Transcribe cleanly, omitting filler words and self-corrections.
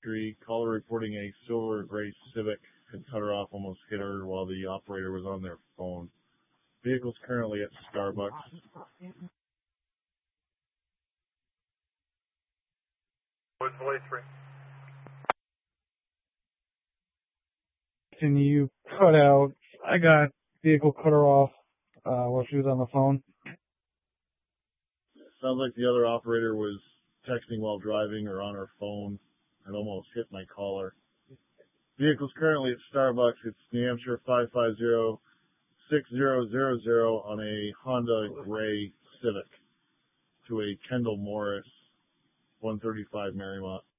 history. Caller reporting a silver gray Civic had cut her off, almost hit her while the operator was on their phone. Vehicle's currently at Starbucks. Can you cut out? I got vehicle cut her off while she was on the phone. Sounds like the other operator was texting while driving or on her phone and almost hit my caller. Vehicle's currently at Starbucks. It's New Hampshire 550-6000 on a Honda Gray Civic to a Kendall Morris 135 Marymount.